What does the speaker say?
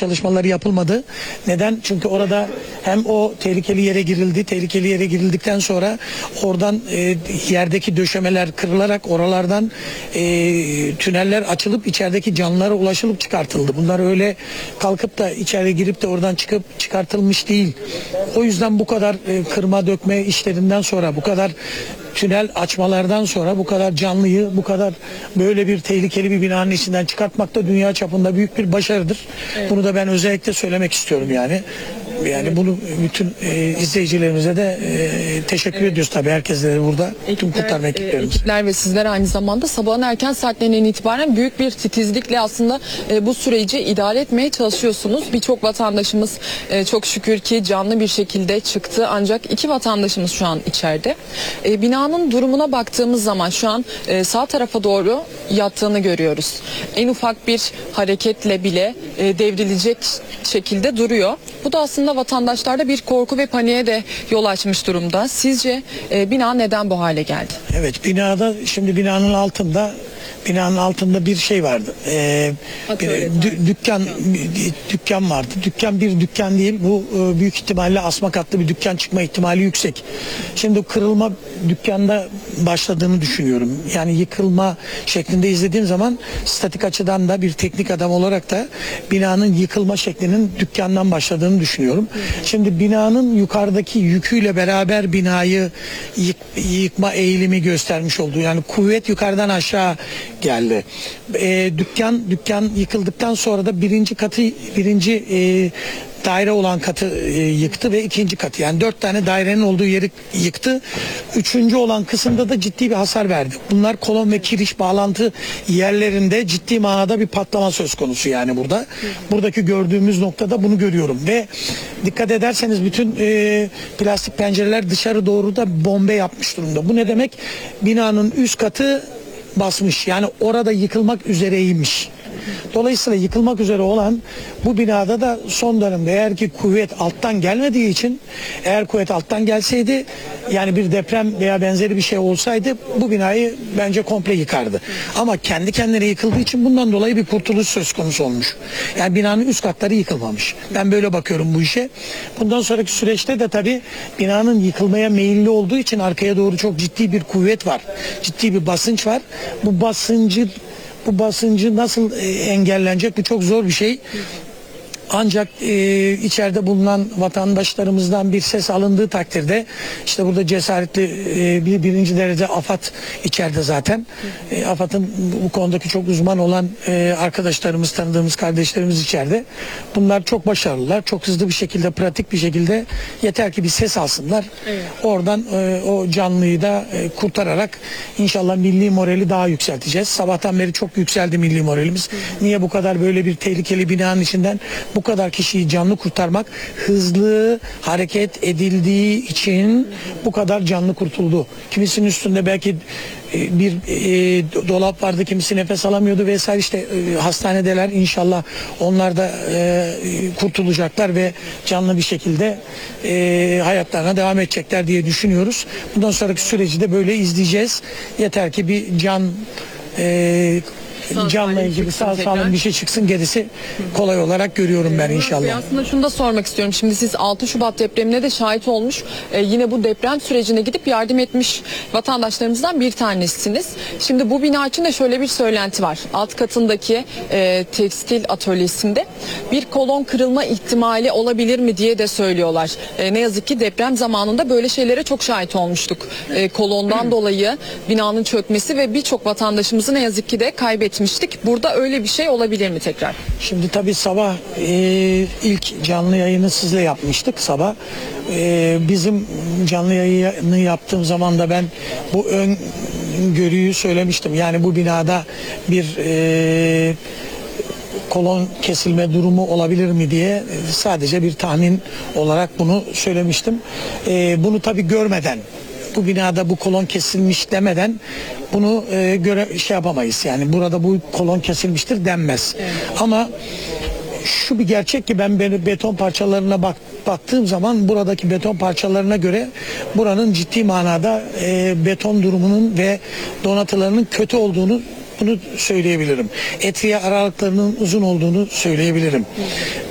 çalışmaları yapılmadı. Neden? Çünkü orada hem o tehlikeli yere girildi. Tehlikeli yere girildikten sonra oradan yerdeki döşemeler kırılarak oralardan tüneller açılıp içerideki canlılara ulaşılıp çıkartıldı. Bunlar öyle kalkıp da içeri girip de oradan çıkıp çıkartılmış değil. O yüzden bu kadar kırma dökme işlerinden sonra, bu kadar tünel açmalardan sonra bu kadar canlıyı, bu kadar böyle bir tehlikeli bir binanın içinden çıkartmak da dünya çapında büyük bir başarıdır. Evet. Bunu da ben özellikle söylemek istiyorum yani. Yani evet. Bunu bütün izleyicilerimize de teşekkür ediyoruz tabii, herkese de burada. Tüm kurtarma ekiplerimiz. Ekipler ve sizler aynı zamanda sabahın erken saatlerinden itibaren büyük bir titizlikle aslında bu süreci idare etmeye çalışıyorsunuz. Birçok vatandaşımız çok şükür ki canlı bir şekilde çıktı. Ancak 2 vatandaşımız şu an içeride. Binanın durumuna baktığımız zaman şu an sağ tarafa doğru yattığını görüyoruz. En ufak bir hareketle bile devrilecek şekilde duruyor. Bu da aslında vatandaşlarda bir korku ve paniğe de yol açmış durumda. Sizce bina neden bu hale geldi? Evet, binada şimdi binanın altında bir şey vardı. Dükkan vardı. Dükkan bir dükkan değil. Bu büyük ihtimalle asma katlı bir dükkan çıkma ihtimali yüksek. Şimdi kırılma dükkanda başladığını düşünüyorum. Yani yıkılma şeklinde izlediğim zaman statik açıdan da bir teknik adam olarak da binanın yıkılma şeklinin dükkandan başladığını düşünüyorum. Şimdi binanın yukarıdaki yüküyle beraber binayı yıkma eğilimi göstermiş olduğu, yani kuvvet yukarıdan aşağı geldi. Dükkan yıkıldıktan sonra da birinci daire olan katı yıktı ve ikinci katı, yani 4 tane dairenin olduğu yeri yıktı. 3. olan kısımda da ciddi bir hasar verdi. Bunlar kolon ve kiriş bağlantı yerlerinde ciddi manada bir patlama söz konusu yani burada. Buradaki gördüğümüz noktada bunu görüyorum ve dikkat ederseniz bütün plastik pencereler dışarı doğru da bombe yapmış durumda. Bu ne demek? Binanın üst katı basmış. Yani orada yıkılmak üzereymiş. Dolayısıyla yıkılmak üzere olan bu binada da son dönemde, eğer ki kuvvet alttan gelmediği için, eğer kuvvet alttan gelseydi, yani bir deprem veya benzeri bir şey olsaydı bu binayı bence komple yıkardı. Ama kendi kendine yıkıldığı için bundan dolayı bir kurtuluş söz konusu olmuş. Yani binanın üst katları yıkılmamış. Ben böyle bakıyorum bu işe. Bundan sonraki süreçte de tabii binanın yıkılmaya meyilli olduğu için arkaya doğru çok ciddi bir kuvvet var. Ciddi bir basınç var. Bu basıncı nasıl engellenecek? Bu çok zor bir şey. Ancak içeride bulunan vatandaşlarımızdan bir ses alındığı takdirde, işte burada cesaretli birinci derece AFAD içeride zaten. AFAD'ın bu konudaki çok uzman olan arkadaşlarımız, tanıdığımız kardeşlerimiz içeride. Bunlar çok başarılılar. Çok hızlı bir şekilde, pratik bir şekilde, yeter ki bir ses alsınlar. Evet. Oradan o canlıyı da kurtararak inşallah milli morali daha yükselteceğiz. Sabahtan beri çok yükseldi milli moralimiz. Niye bu kadar böyle bir tehlikeli binanın içinden bu kadar kişiyi canlı kurtarmak, hızlı hareket edildiği için bu kadar canlı kurtuldu. Kimisinin üstünde belki bir dolap vardı, kimisi nefes alamıyordu vesaire, işte hastanedeler, inşallah onlar da kurtulacaklar ve canlı bir şekilde hayatlarına devam edecekler diye düşünüyoruz. Bundan sonraki süreci de böyle izleyeceğiz. Yeter ki bir canla ilgili sağlam bir şey çıksın, gerisi kolay olarak görüyorum ben inşallah. Aslında şunu da sormak istiyorum. Şimdi siz 6 Şubat depremine de şahit olmuş, yine bu deprem sürecine gidip yardım etmiş vatandaşlarımızdan bir tanesiniz. Şimdi bu bina için de şöyle bir söylenti var. Alt katındaki tekstil atölyesinde bir kolon kırılma ihtimali olabilir mi diye de söylüyorlar. Ne yazık ki deprem zamanında böyle şeylere çok şahit olmuştuk. Kolondan dolayı binanın çökmesi ve birçok vatandaşımızı ne yazık ki de kaybetmiştik. Burada öyle bir şey olabilir mi tekrar? Şimdi tabii sabah ilk canlı yayını sizle yapmıştık sabah. Bizim canlı yayını yaptığım zaman da ben bu öngörüyü söylemiştim. Yani bu binada bir kolon kesilme durumu olabilir mi diye sadece bir tahmin olarak bunu söylemiştim. Bunu tabii görmeden, bu binada bu kolon kesilmiş demeden bunu yapamayız. Yani burada bu kolon kesilmiştir denmez. Evet. Ama şu bir gerçek ki ben beton parçalarına baktığım zaman buradaki beton parçalarına göre buranın ciddi manada beton durumunun ve donatılarının kötü olduğunu, bunu söyleyebilirim. Etriye aralıklarının uzun olduğunu söyleyebilirim.